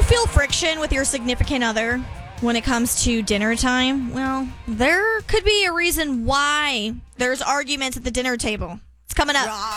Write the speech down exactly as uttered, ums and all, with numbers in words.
feel friction with your significant other when it comes to dinner time? Well, there could be a reason why there's arguments at the dinner table. It's coming up.